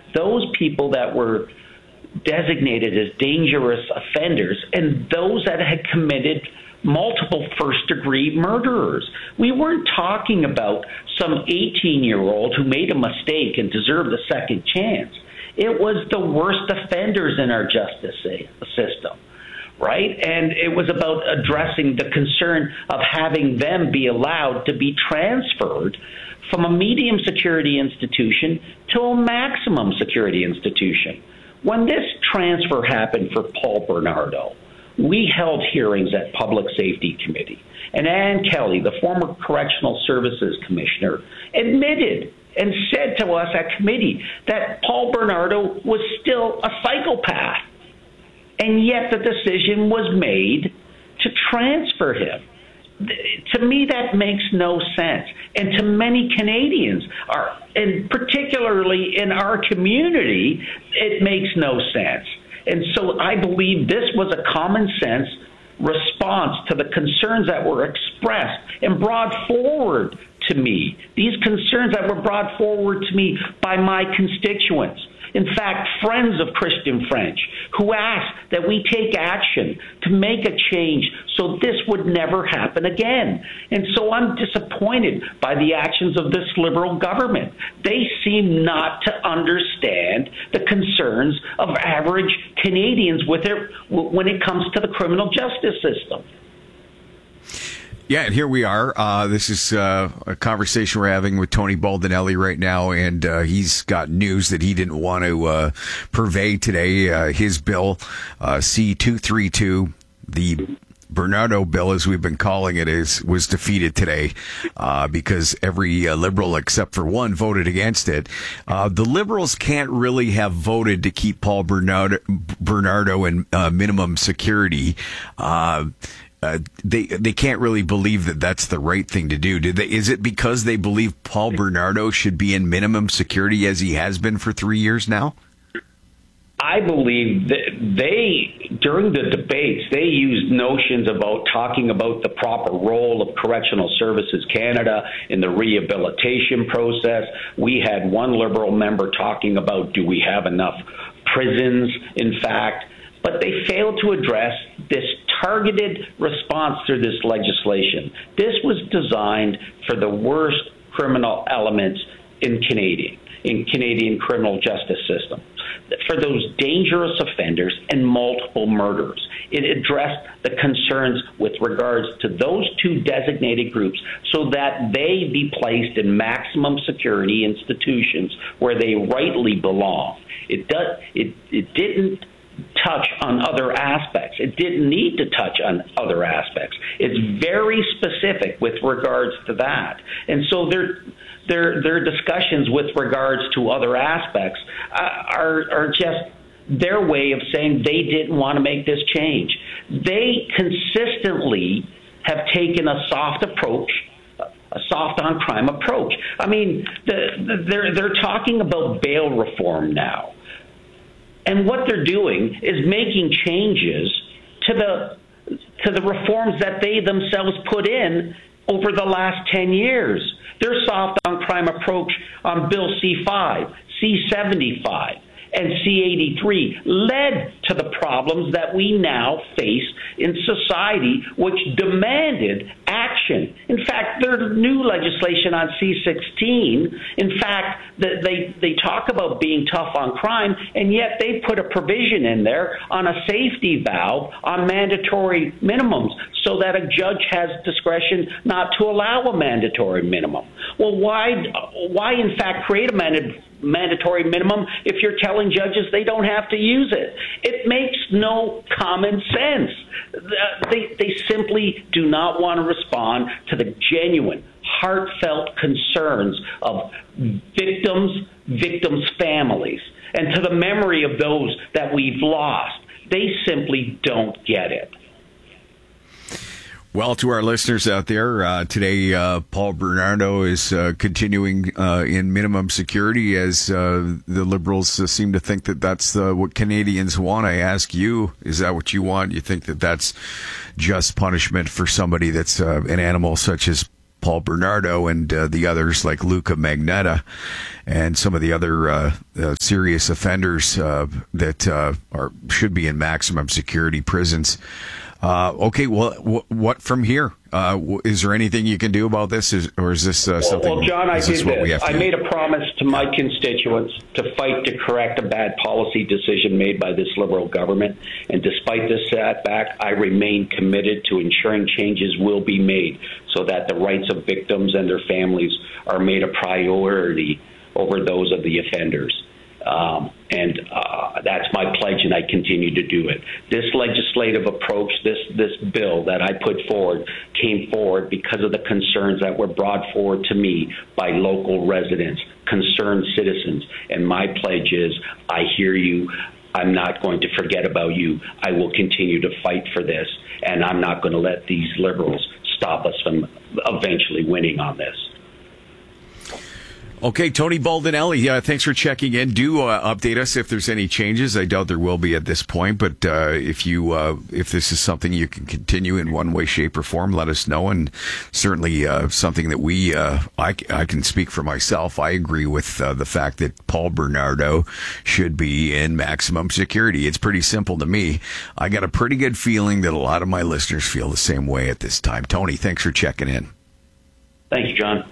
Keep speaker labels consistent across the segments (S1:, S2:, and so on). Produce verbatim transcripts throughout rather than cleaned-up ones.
S1: those people that were designated as dangerous offenders and those that had committed multiple first-degree murderers. We weren't talking about some eighteen-year-old who made a mistake and deserved a second chance. It was the worst offenders in our justice system, right? And it was about addressing the concern of having them be allowed to be transferred from a medium security institution to a maximum security institution. When this transfer happened for Paul Bernardo, we held hearings at Public Safety Committee, and Ann Kelly, the former Correctional Services Commissioner, admitted and said to us at committee that Paul Bernardo was still a psychopath, and yet the decision was made to transfer him. To me, that makes no sense. And to many Canadians, are, and particularly in our community, it makes no sense. And so I believe this was a common sense response to the concerns that were expressed and brought forward to me. These concerns that were brought forward to me by my constituents. In fact, friends of Christian French who asked that we take action to make a change so this would never happen again. And so I'm disappointed by the actions of this Liberal government. They seem not to understand the concerns of average Canadians with it when it comes to the criminal justice system.
S2: Yeah, and here we are. Uh, this is uh, a conversation we're having with Tony Baldinelli right now, and uh, he's got news that he didn't want to uh, purvey today. Uh, his bill, uh, C two thirty-two, the Bernardo bill, as we've been calling it, is was defeated today uh, because every uh, Liberal except for one voted against it. Uh, the Liberals can't really have voted to keep Paul Bernardo, Bernardo in uh, minimum security. Uh, Uh, they they can't really believe that that's the right thing to do. Did they? Is it because they believe Paul Bernardo should be in minimum security as he has been for three years now?
S1: I believe that they, during the debates, they used notions about talking about the proper role of Correctional Services Canada in the rehabilitation process. We had one Liberal member talking about, do we have enough prisons, in fact? But they failed to address this targeted response through this legislation. This was designed for the worst criminal elements in Canadian, in Canadian criminal justice system, for those dangerous offenders and multiple murders. It addressed the concerns with regards to those two designated groups so that they be placed in maximum security institutions where they rightly belong. It does. It, it didn't touch on other aspects. It didn't need to touch on other aspects. It's very specific with regards to that. And so their their their discussions with regards to other aspects uh, are are just their way of saying they didn't want to make this change. They consistently have taken a soft approach, a soft on crime approach. I mean, the, the, they're they're talking about bail reform now. And what they're doing is making changes to the to the reforms that they themselves put in over the last ten years. Their soft on crime approach on Bill C five, C seventy-five, and C eighty-three led to the problems that we now face in society, which demanded action. In fact, their new legislation on C sixteen, in fact, they, they talk about being tough on crime, and yet they put a provision in there on a safety valve on mandatory minimums so that a judge has discretion not to allow a mandatory minimum. Well, why, why in fact, create a mandatory mandatory minimum if you're telling judges they don't have to use it? It makes no common sense. They, they simply do not want to respond to the genuine, heartfelt concerns of victims, victims' families, and to the memory of those that we've lost. They simply don't get it.
S2: Well, to our listeners out there, uh, today uh, Paul Bernardo is uh, continuing uh, in minimum security as uh, the Liberals uh, seem to think that that's uh, what Canadians want. I ask you, is that what you want? You think that that's just punishment for somebody that's uh, an animal such as Paul Bernardo and uh, the others like Luca Magnetta and some of the other uh, uh, serious offenders uh, that uh, are should be in maximum security prisons. Uh, okay, well, w- what from here? Uh, w- is there anything you can do about this, is, or is this uh, something?
S1: Well, John, I
S2: this
S1: did this. I made a promise to my constituents to fight to correct a bad policy decision made by this Liberal government. And despite this setback, I remain committed to ensuring changes will be made so that the rights of victims and their families are made a priority over those of the offenders. Um, and uh, that's my pledge, and I continue to do it. This legislative approach, this this bill that I put forward, came forward because of the concerns that were brought forward to me by local residents, concerned citizens. And my pledge is, I hear you. I'm not going to forget about you. I will continue to fight for this, and I'm not going to let these Liberals stop us from eventually winning on this.
S2: Okay, Tony Baldinelli, uh, thanks for checking in. Do uh, update us if there's any changes. I doubt there will be at this point, but uh, if you uh, if this is something you can continue in one way, shape, or form, let us know. And certainly uh, something that we uh, I, I can speak for myself. I agree with uh, the fact that Paul Bernardo should be in maximum security. It's pretty simple to me. I got a pretty good feeling that a lot of my listeners feel the same way at this time. Tony, thanks for checking in.
S1: Thank you, John.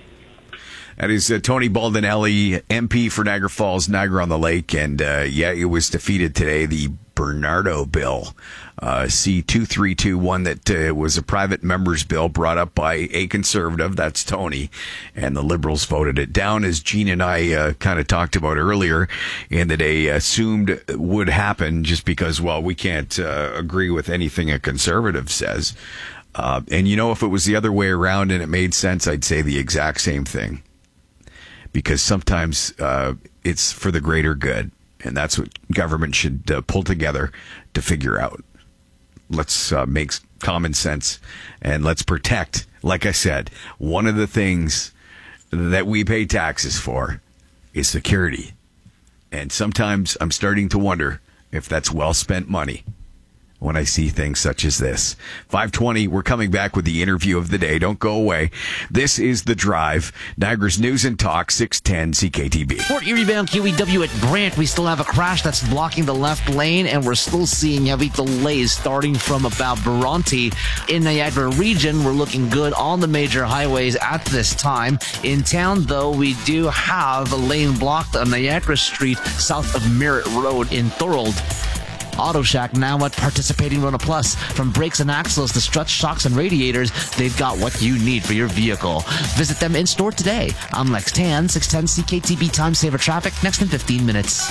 S2: That is uh, Tony Baldinelli, M P for Niagara Falls, Niagara-on-the-Lake. And, uh, yeah, it was defeated today, the Bernardo bill, uh, C two three two one, that uh, was a private member's bill brought up by a Conservative. That's Tony. And the Liberals voted it down, as Gene and I uh, kind of talked about earlier, and that they assumed would happen just because, well, we can't uh, agree with anything a Conservative says. Uh, and, you know, if it was the other way around and it made sense, I'd say the exact same thing. Because sometimes uh, it's for the greater good, and that's what government should uh, pull together to figure out. Let's uh, make common sense, and let's protect, like I said, one of the things that we pay taxes for is security. And sometimes I'm starting to wonder if that's well-spent money when I see things such as this. five twenty, we're coming back with the interview of the day. Don't go away. This is The Drive, Niagara's News and Talk, six ten C K T B.
S3: Fort Erie bound Q E W at Grant, we still have a crash that's blocking the left lane, and we're still seeing heavy delays starting from about Bronte. In Niagara region, we're looking good on the major highways at this time. In town, though, we do have a lane blocked on Niagara Street south of Merritt Road in Thorold. Auto Shack now at participating Rona Plus. From brakes and axles to struts, shocks, and radiators, they've got what you need for your vehicle. Visit them in store today. I'm Lex Tan, six ten C K T B Time Saver Traffic, next in fifteen minutes.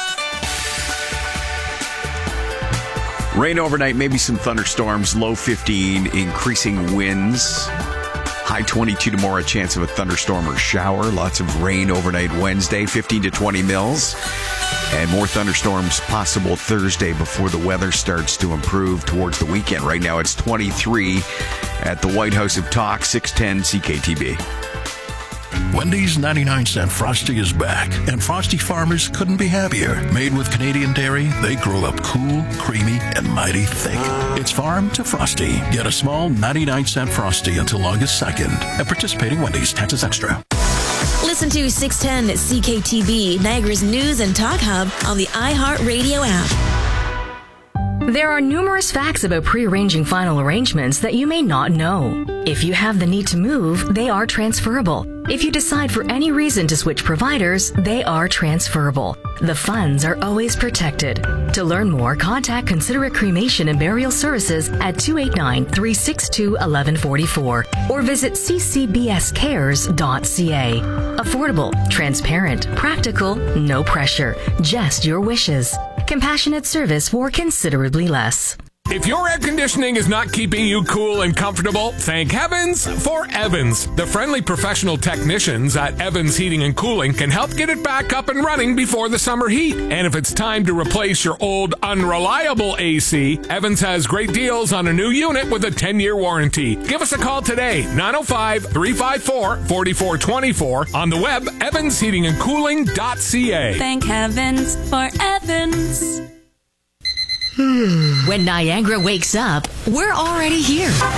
S2: Rain overnight, maybe some thunderstorms, low fifteen, increasing winds. High twenty-two tomorrow, chance of a thunderstorm or shower. Lots of rain overnight Wednesday, fifteen to twenty mils. And more thunderstorms possible Thursday before the weather starts to improve towards the weekend. Right now it's twenty-three at the White House of Talk, six ten C K T B.
S4: Wendy's ninety-nine cent Frosty is back, and Frosty farmers couldn't be happier. Made with Canadian dairy, they grow up cool, creamy, and mighty thick. It's farm to Frosty. Get a small ninety-nine cent Frosty until August second at participating Wendy's. Taxes extra.
S5: Listen to six ten C K T B, Niagara's News and Talk Hub, on the iHeartRadio app.
S6: There are numerous facts about pre-arranging final arrangements that you may not know. If you have the need to move, they are transferable. If you decide for any reason to switch providers, they are transferable. The funds are always protected. To learn more, contact Considerate Cremation and Burial Services at two eight nine, three six two, one one four four or visit c c b s cares dot c a. Affordable, transparent, practical, no pressure, just your wishes. Compassionate service for considerably less.
S7: If your air conditioning is not keeping you cool and comfortable, thank heavens for Evans. The friendly professional technicians at Evans Heating and Cooling can help get it back up and running before the summer heat. And if it's time to replace your old unreliable A C, Evans has great deals on a new unit with a ten-year warranty. Give us a call today, nine oh five, three five four, four four two four, on the web, evans heating and cooling dot c a.
S8: Thank heavens for Evans.
S6: When Niagara wakes up, we're already here.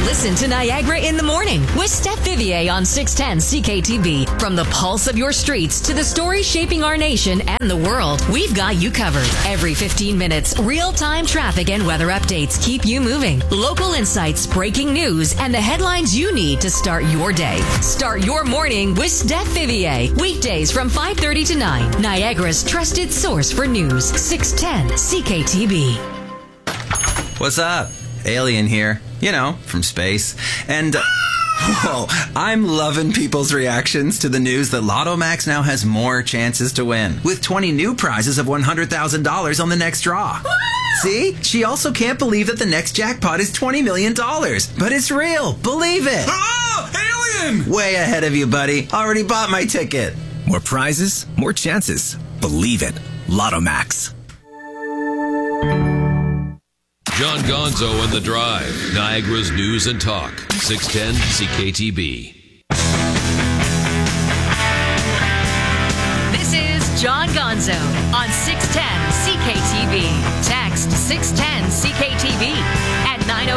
S6: Listen to Niagara in the Morning with Steph Vivier on six ten C K T B. From the pulse of your streets to the stories shaping our nation and the world, we've got you covered. Every fifteen minutes, real-time traffic and weather updates keep you moving. Local insights, breaking news, and the headlines you need to start your day. Start your morning with Steph Vivier. Weekdays from five thirty to nine. Niagara's trusted source for news. six ten C K T B.
S9: What's up? Alien here. You know, from space. And, uh, whoa, I'm loving people's reactions to the news that Lotto Max now has more chances to win, with twenty new prizes of one hundred thousand dollars on the next draw. See? She also can't believe that the next jackpot is twenty million dollars. But it's real. Believe it.
S10: Oh, alien!
S9: Way ahead of you, buddy. Already bought my ticket.
S10: More prizes, more chances. Believe it. Lotto Max.
S11: John Gonzo and The Drive, Niagara's News and Talk, six ten C K T B.
S6: This is John Gonzo on six ten C K T B. Text six ten C K